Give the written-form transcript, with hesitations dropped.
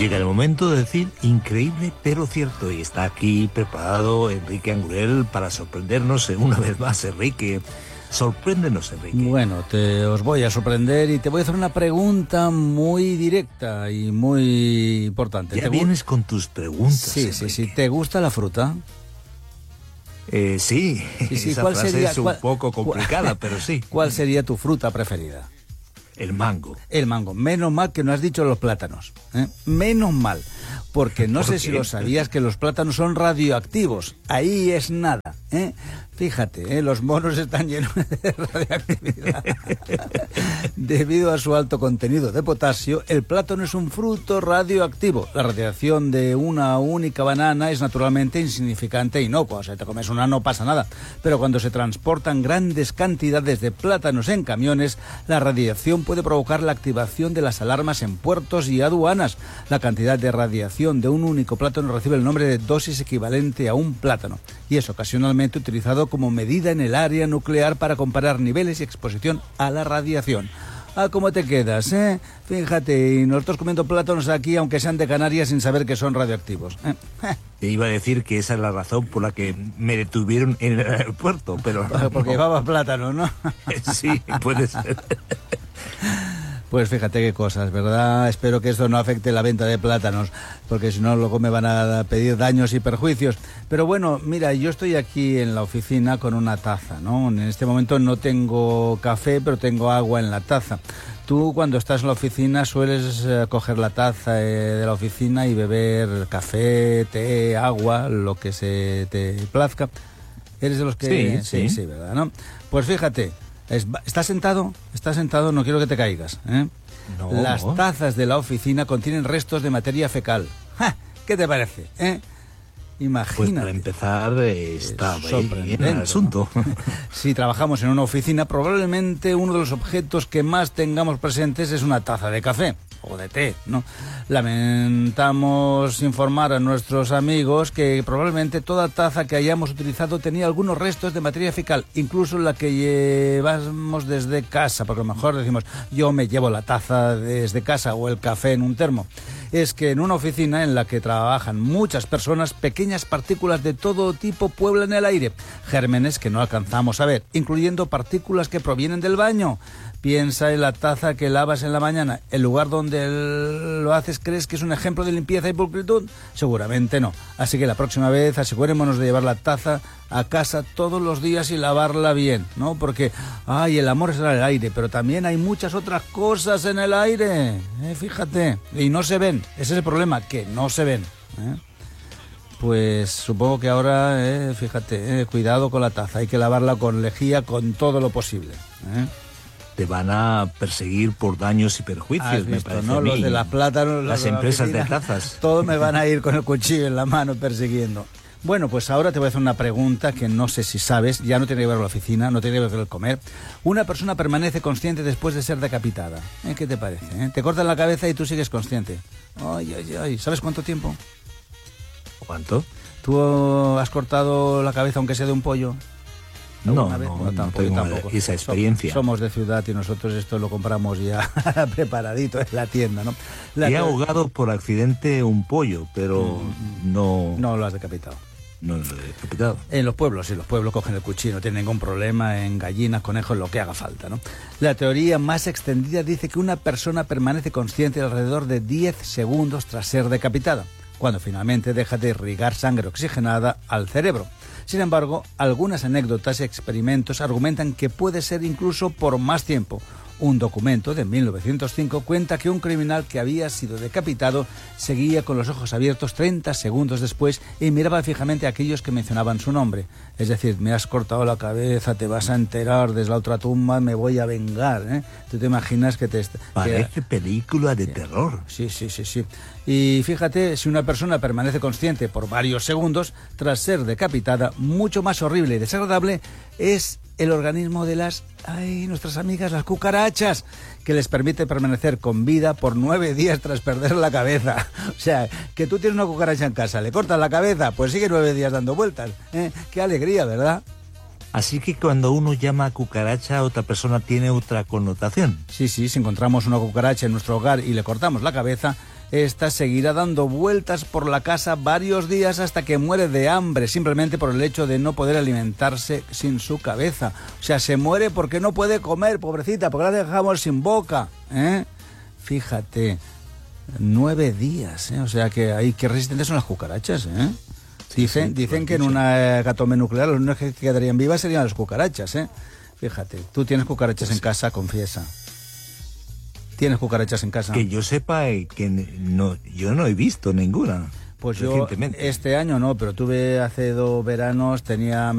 Llega el momento de decir increíble pero cierto, y está aquí preparado Enrique Angurel para sorprendernos una vez más. Enrique, sorpréndenos, Enrique. Bueno, os voy a sorprender y te voy a hacer una pregunta muy directa y muy importante. Ya vienes con tus preguntas. Sí, Enrique. sí. ¿Te gusta la fruta? Sí. Esa ¿Cuál frase sería, es un poco complicada, pero sí. ¿Cuál sería tu fruta preferida? El mango. El mango. Menos mal que no has dicho los plátanos. Menos mal. Porque no sé si lo sabías que los plátanos son radioactivos. Ahí es nada. Fíjate, los monos están llenos de radioactividad. Debido a su alto contenido de potasio, el plátano es un fruto radioactivo. La radiación de una única banana es naturalmente insignificante e inocua. O sea, te comes una no pasa nada. Pero cuando se transportan grandes cantidades de plátanos en camiones, la radiación puede provocar la activación de las alarmas en puertos y aduanas. La cantidad de radiación de un único plátano recibe el nombre de dosis equivalente a un plátano y es ocasionalmente utilizado como medida en el área nuclear para comparar niveles y exposición a la radiación. ¿Cómo te quedas, Fíjate, y nosotros comiendo plátanos aquí, aunque sean de Canarias, sin saber que son radioactivos. Te iba a decir que esa es la razón por la que me detuvieron en el aeropuerto, pero... Porque llevaba plátano, ¿no? Sí, puede ser. Pues fíjate qué cosas, ¿verdad? Espero que esto no afecte la venta de plátanos, porque si no luego me van a pedir daños y perjuicios. Pero bueno, mira, yo estoy aquí en la oficina con una taza, ¿no? En este momento no tengo café, pero tengo agua en la taza. Tú cuando estás en la oficina sueles coger la taza de la oficina y beber café, té, agua, lo que se te plazca. ¿Eres de los que...? Sí, ¿verdad? ¿No? Pues fíjate... ¿Estás sentado? ¿Estás sentado? No quiero que te caigas. No. Las tazas de la oficina contienen restos de materia fecal. ¡Ja! ¿Qué te parece? Imagínate. Pues para empezar, está sorprendente bien el asunto. ¿no? Si trabajamos en una oficina, probablemente uno de los objetos que más tengamos presentes es una taza de café o de té, ¿no? Lamentamos informar a nuestros amigos que probablemente toda taza que hayamos utilizado tenía algunos restos de materia fecal, incluso la que llevamos desde casa, porque a lo mejor decimos, yo me llevo la taza desde casa o el café en un termo. Es que en una oficina en la que trabajan muchas personas, pequeñas partículas de todo tipo pueblan el aire, gérmenes que no alcanzamos a ver, incluyendo partículas que provienen del baño. Piensa en la taza que lavas en la mañana. ¿El lugar donde lo haces crees que es un ejemplo de limpieza y pulcritud? Seguramente no. Así que la próxima vez asegurémonos de llevar la taza a casa todos los días y lavarla bien, ¿no? Porque, el amor está en el aire, pero también hay muchas otras cosas en el aire, fíjate. Y no se ven. Ese es el problema, que no se ven, Pues supongo que ahora, fíjate, cuidado con la taza. Hay que lavarla con lejía, con todo lo posible, Te van a perseguir por daños y perjuicios, me parece, ¿no? Los de las plátanos, las empresas de tazas. Todos me van a ir con el cuchillo en la mano persiguiendo. Bueno, pues ahora te voy a hacer una pregunta que no sé si sabes, ya no tiene que ver con la oficina, no tiene que ver con el comer. Una persona permanece consciente después de ser decapitada. ¿Qué te parece? Te cortan la cabeza y tú sigues consciente. Ay. ¿Sabes cuánto tiempo? ¿Cuánto? ¿Tú has cortado la cabeza aunque sea de un pollo? No, tampoco, tengo tampoco. Esa experiencia. Somos de ciudad y nosotros esto lo compramos ya preparadito en la tienda, ¿no? He ahogado por accidente un pollo, pero no... No lo has decapitado. No lo he decapitado. En los pueblos, sí, los pueblos cogen el cuchillo, no tienen ningún problema, en gallinas, conejos, lo que haga falta, ¿no? La teoría más extendida dice que una persona permanece consciente alrededor de 10 segundos tras ser decapitada, cuando finalmente deja de irrigar sangre oxigenada al cerebro. Sin embargo, algunas anécdotas y experimentos argumentan que puede ser incluso por más tiempo. Un documento de 1905 cuenta que un criminal que había sido decapitado seguía con los ojos abiertos 30 segundos después y miraba fijamente a aquellos que mencionaban su nombre. Es decir, me has cortado la cabeza, te vas a enterar, desde la otra tumba me voy a vengar. ¿Tú te imaginas que te... Parece película de terror. Sí. Y fíjate, si una persona permanece consciente por varios segundos tras ser decapitada, mucho más horrible y desagradable es el organismo de nuestras amigas, las cucarachas, que les permite permanecer con vida por 9 días tras perder la cabeza. O sea, que tú tienes una cucaracha en casa, le cortas la cabeza, pues sigue 9 días dando vueltas. Qué alegría, ¿verdad? Así que cuando uno llama a cucaracha, otra persona tiene otra connotación. Sí, si encontramos una cucaracha en nuestro hogar y le cortamos la cabeza, esta seguirá dando vueltas por la casa varios días hasta que muere de hambre, simplemente por el hecho de no poder alimentarse sin su cabeza. O sea, se muere porque no puede comer, pobrecita, porque la dejamos sin boca, ¿eh? Fíjate, 9 días, ¿eh? O sea, que hay que resistentes son las cucarachas, ¿eh? Dicen que en una hecatombe nuclear los únicos que quedarían vivas serían las cucarachas, ¿eh? Fíjate, tú tienes cucarachas en casa, confiesa. ¿Tienes cucarachas en casa? Que yo sepa que no, yo no he visto ninguna. Pues yo este año no, pero tuve hace 2 veranos, tenía